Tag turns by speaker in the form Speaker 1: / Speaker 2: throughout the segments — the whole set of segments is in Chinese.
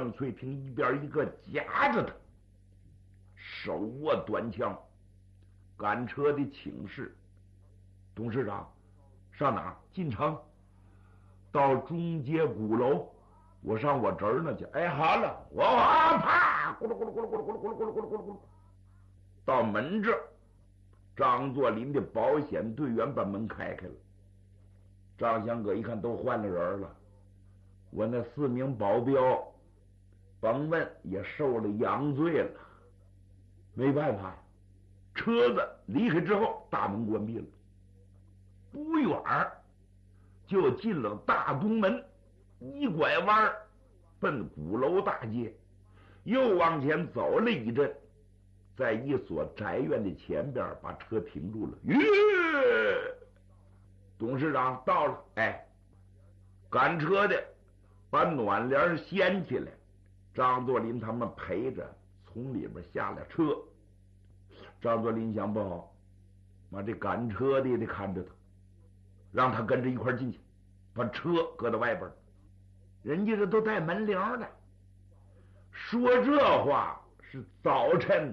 Speaker 1: 郑翠萍一边一个夹着他，手握短枪，赶车的请示：董事长，上哪儿？进城，到中街鼓楼，我上我侄儿那去。哎，好了，我啪，咕噜咕噜咕噜咕噜咕噜咕噜咕噜咕噜咕噜咕噜，到门这儿，张作霖的保险队员把门开开了。张香阁一看都换了人了，我那4名保镖甭问也受了洋罪了，没办法呀。车子离开之后，大门关闭了，不远就进了大东门，一拐弯奔鼓楼大街，又往前走了一阵，在一所宅院的前边把车停住了。董事长到了。哎，赶车的把暖帘掀起来，张作霖他们陪着从里边下了车。张作霖想不好，把这赶车的得看着他，让他跟着一块进去，把车搁到外边。人家这都带门铃的。说这话是早晨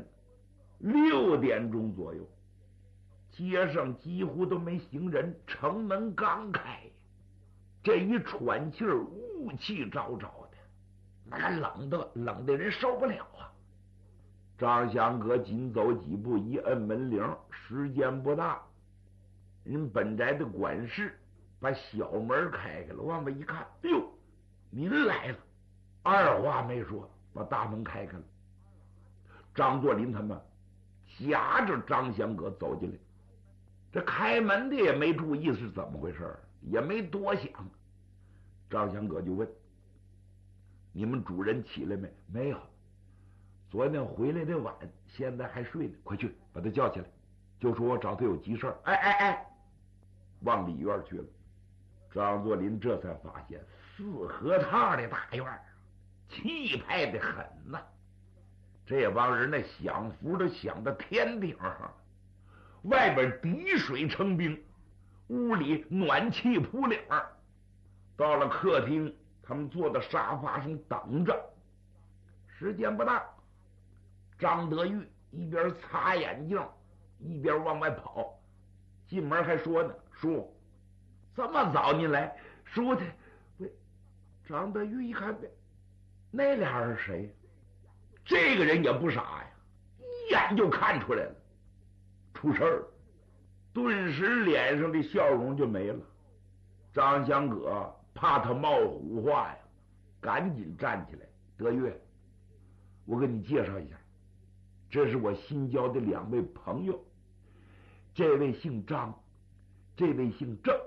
Speaker 1: 6点钟左右，街上几乎都没行人，城门刚开，这一喘气儿，雾气昭昭的，那冷的人受不了啊。张香阁紧走几步，一摁门铃，时间不大，人本宅的管事把小门开开了，往外一看，哎呦，您来了，二话没说把大门开开了。张作霖他们夹着张香阁走进来，这开门的也没注意是怎么回事，也没多想。张香阁就问：你们主人起来没？没有，昨天回来的晚，现在还睡呢，快去把他叫起来，就说我找他有急事儿。哎，往里院去了。张作霖这才发现4合套的大院，气派的很呐。这帮人那享福都享到天顶上，外边滴水成冰，屋里暖气扑脸。到了客厅，他们坐在沙发上等着。时间不大，张德玉一边擦眼镜一边往外跑，进门还说呢：叔，这么早您来？叔的，张德玉一看，那俩人谁？这个人也不傻呀，一眼就看出来了，出事儿了，顿时脸上的笑容就没了。张香阁怕他冒胡话呀，赶紧站起来：德玉，我给你介绍一下，这是我新交的2位朋友，这位姓张，这位姓郑，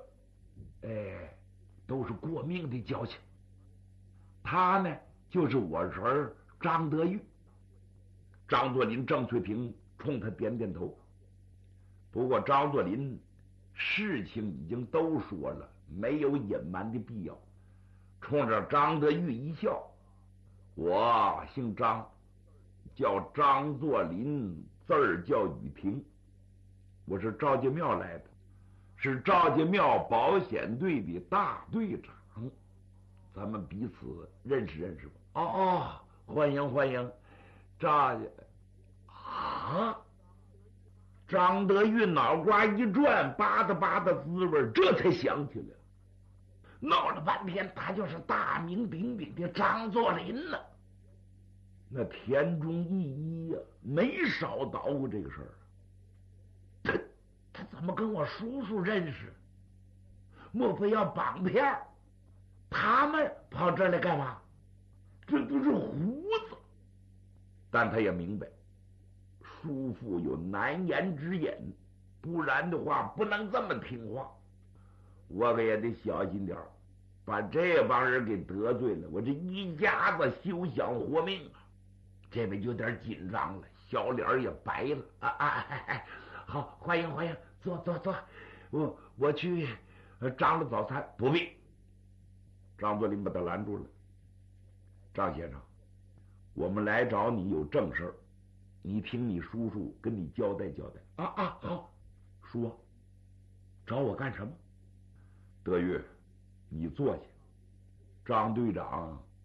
Speaker 1: 都是过命的交情。他呢，就是我儿张德玉。张作霖、郑翠萍冲他点点头。不过张作霖事情已经都说了，没有隐瞒的必要，冲着张德玉一笑：我姓张，叫张作霖，字儿叫雨婷，我是赵家庙来的，是赵家庙保险队的大队长，咱们彼此认识认识吧。哦，欢迎欢迎。赵家啊！张德玉脑瓜一转，吧嗒滋味，这才想起来了，闹了半天他就是大名鼎鼎的张作霖呢。那田中义一呀，没少捣鼓这个事儿。他怎么跟我叔叔认识？莫非要绑票？他们跑这儿来干嘛？这不是胡子。但他也明白，叔父有难言之隐，不然的话不能这么听话。我可也得小心点，把这帮人给得罪了，我这一家子休想活命啊！这位有点紧张了，小脸也白了。好，欢迎欢迎，坐。我去张罗早餐。不必。张作霖把他拦住了。张先生，我们来找你有正事儿，你听你叔叔跟你交代交代。好，说，找我干什么？德玉，你坐下。张队长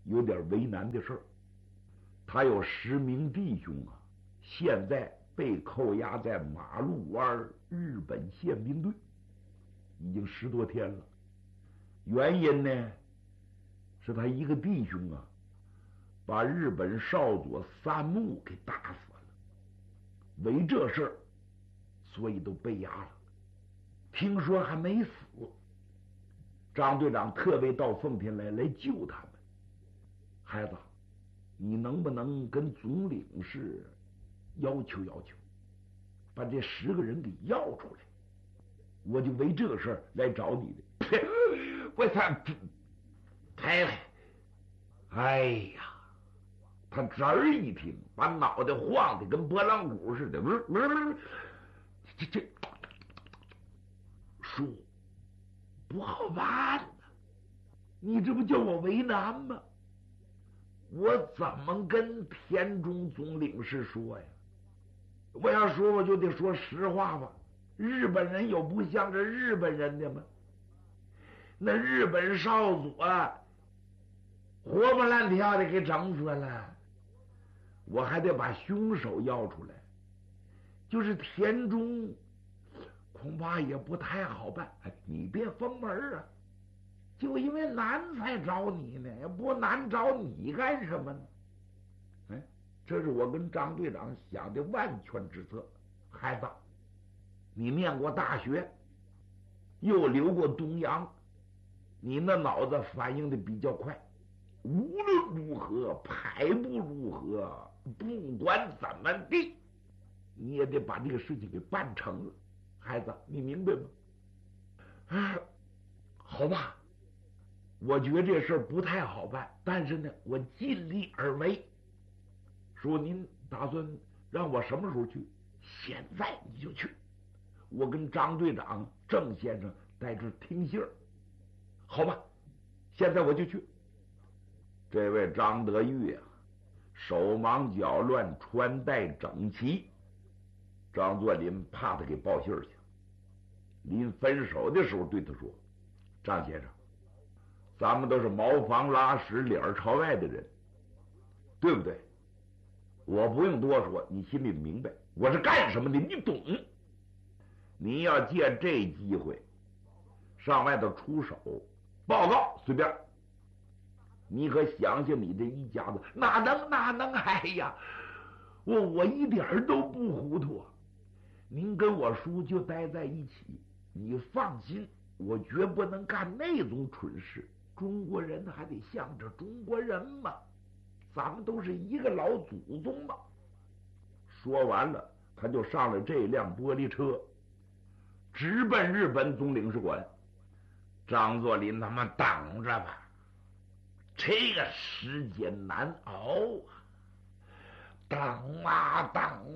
Speaker 1: 有点为难的事儿。他有10名弟兄啊，现在被扣押在马路湾日本宪兵队，已经10多天了。原因呢，是他一个弟兄啊，把日本少佐三木给打死了。为这事儿，所以都被押了。听说还没死，张队长特别到奉天来救他们。孩子，你能不能跟总领事要求要求，把这10个人给要出来？我就为这个事儿来找你的。我才抬来，哎呀！他这儿一听，把脑袋晃得跟拨浪鼓似的，这叔不好办呢，你这不叫我为难吗？我怎么跟田中总领事说呀？我要说我就得说实话吧。日本人有不像这日本人的吗？那日本少佐活蹦乱跳的给整死了，我还得把凶手要出来。就是田中恐怕也不太好办。你别封门啊，就因为难才找你呢，不难找你干什么呢？这是我跟张队长想的万全之策。孩子，你念过大学，又留过东洋，你那脑子反应的比较快。无论如何，排不如何，不管怎么地，你也得把这个事情给办成了。孩子，你明白吗？好吧，我觉得这事儿不太好办，但是呢，我尽力而为。说您打算让我什么时候去？现在你就去，我跟张队长、郑先生在这听信儿，好吧？现在我就去。这位张德玉啊，手忙脚乱，穿戴整齐。张作霖怕他给报信去，临分手的时候对他说：“张先生，咱们都是茅房拉屎脸朝外的人，对不对？我不用多说，你心里明白我是干什么的，你懂。你要借这机会上外头出手报告，随便。你可想想你这一家子，哪能？哎呀，我一点都不糊涂啊！您跟我叔就待在一起，你放心，我绝不能干那种蠢事。中国人还得向着中国人嘛，咱们都是一个老祖宗嘛。”说完了，他就上了这辆玻璃车，直奔日本总领事馆。张作霖他们等着吧，这个时间难熬啊，等啊，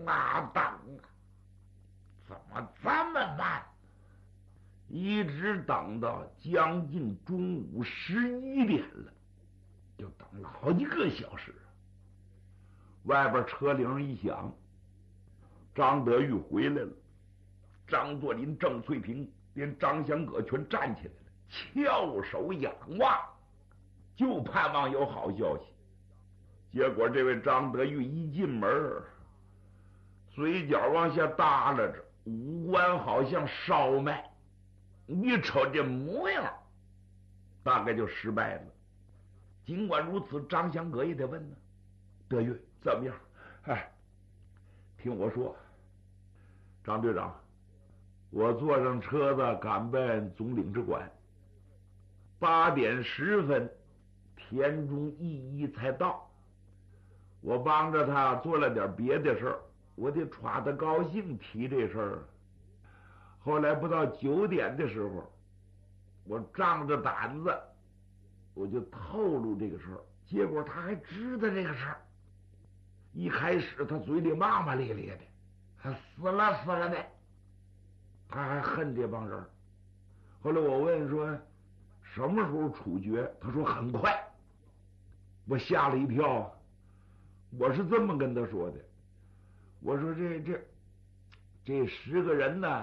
Speaker 1: 怎么这么慢？一直等到将近中午11点了，就等了好几个小时。外边车铃一响，张德玉回来了，张作霖、郑翠萍连张祥葛全站起来了，翘首仰望，就盼望有好消息。结果这位张德玉一进门，嘴角往下耷拉着，五官好像烧麦，你瞅这模样，大概就失败了。尽管如此，张祥葛也得问呢：“德玉怎么样？”听我说，张队长，我坐上车子赶奔总领事馆。8点10分，田中义一才到。我帮着他做了点别的事儿，我得耍他高兴提这事儿。后来不到9点的时候，我仗着胆子，我就透露这个事儿。结果他还知道这个事儿。一开始他嘴里骂骂咧咧的，还死了的，他还恨这帮人。后来我问说什么时候处决，他说很快。我吓了一跳，我是这么跟他说的，我说这10个人呢，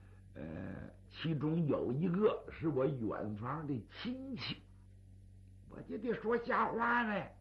Speaker 1: 其中有一个是我远房的亲戚，我就得说瞎话呢。